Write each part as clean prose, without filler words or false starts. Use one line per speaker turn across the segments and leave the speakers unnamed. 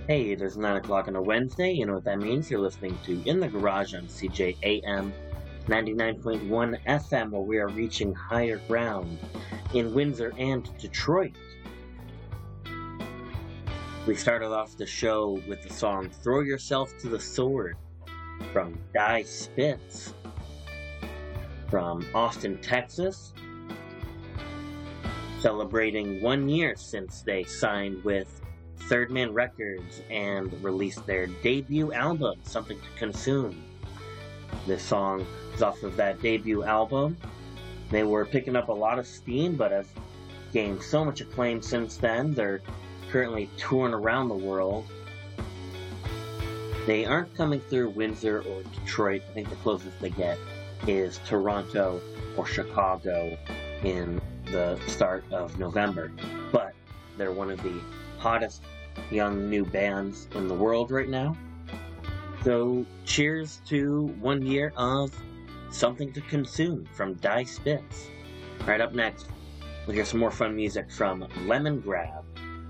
Hey, it is 9 o'clock on a Wednesday. You know what that means? You're listening to In the Garage on CJAM 99.1 FM, where we are reaching higher ground in Windsor and Detroit. We started off the show with the song Throw Yourself to the Sword from Die Spitz from Austin, Texas, celebrating 1 year since they signed with Third Man Records and released their debut album, Something to Consume. This song is off of that debut album. They were picking up a lot of steam, but have gained so much acclaim since then. They're currently touring around the world. They aren't coming through Windsor or Detroit. I think the closest they get is Toronto or Chicago in the start of November. But they're one of the hottest young new bands in the world right now. So cheers to 1 year of Something to Consume from Die Spitz. Right up next, we'll hear some more fun music from Lemongrab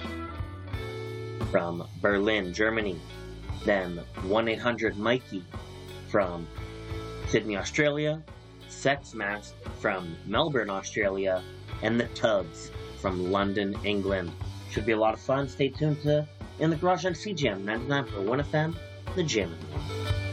from Berlin, Germany. Then 1-800-Mikey from Sydney, Australia. Sex Mask from Melbourne, Australia. And The Tugs from London, England. Should be a lot of fun. Stay tuned to In the Garage on CJAM 99.1 FM, The Gym.